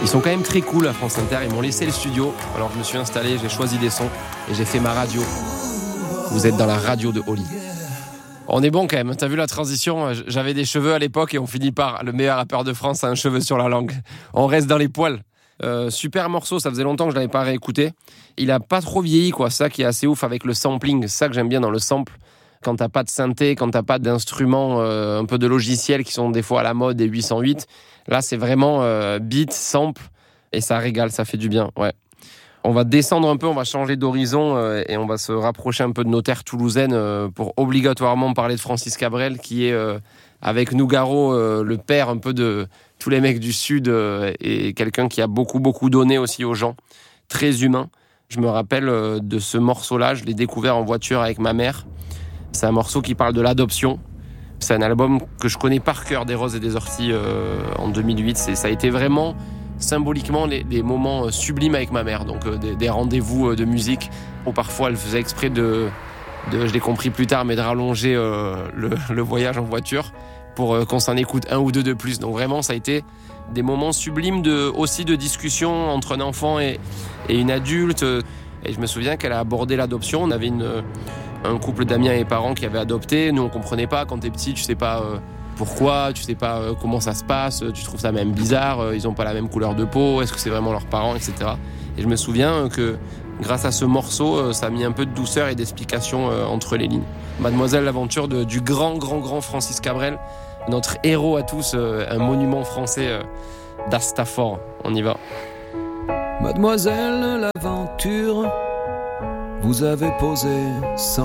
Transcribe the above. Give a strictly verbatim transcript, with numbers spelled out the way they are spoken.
Ils sont quand même très cool à France Inter, ils m'ont laissé le studio, alors je me suis installé, j'ai choisi des sons et j'ai fait ma radio. Vous êtes dans la radio de Oli. On est bon quand même, t'as vu la transition? J'avais des cheveux à l'époque et on finit par le meilleur rappeur de France a un cheveu sur la langue. On reste dans les poils. Euh, super morceau, ça faisait longtemps que je l'avais pas réécouté. Il a pas trop vieilli, quoi. Ça qui est assez ouf avec le sampling, c'est ça que j'aime bien dans le sample. Quand t'as pas de synthé, quand t'as pas d'instruments, euh, un peu de logiciels qui sont des fois à la mode, des huit cent huit. Là, c'est vraiment euh, beat, sample, et ça régale, ça fait du bien. Ouais. On va descendre un peu, on va changer d'horizon euh, et on va se rapprocher un peu de nos terres toulousaines euh, pour obligatoirement parler de Francis Cabrel, qui est euh, avec Nougaro, euh, le père un peu de tous les mecs du Sud euh, et quelqu'un qui a beaucoup, beaucoup donné aussi aux gens. Très humain. Je me rappelle euh, de ce morceau-là, je l'ai découvert en voiture avec ma mère. C'est un morceau qui parle de l'adoption. C'est un album que je connais par cœur, des Roses et des Orties, euh, en deux mille huit. C'est, ça a été vraiment, symboliquement, les, les moments sublimes avec ma mère. Donc euh, des, des rendez-vous de musique où parfois elle faisait exprès de, de je l'ai compris plus tard, mais de rallonger euh, le, le voyage en voiture pour euh, qu'on s'en écoute un ou deux de plus. Donc vraiment, ça a été des moments sublimes de, aussi de discussion entre un enfant et, et une adulte. Et je me souviens qu'elle a abordé l'adoption. On avait une, un couple d'amis et parents qui avaient adopté. Nous, on comprenait pas. Quand t'es petit, tu sais pas euh, pourquoi, tu sais pas euh, comment ça se passe. Tu trouves ça même bizarre. Euh, ils ont pas la même couleur de peau. Est-ce que c'est vraiment leurs parents, et cetera. Et je me souviens que grâce à ce morceau, euh, ça a mis un peu de douceur et d'explication euh, entre les lignes. Mademoiselle, l'aventure de, du grand, grand, grand Francis Cabrel. Notre héros à tous, euh, un monument français euh, d'Astafort. On y va. Mademoiselle, l'aventure, vous avez posé sans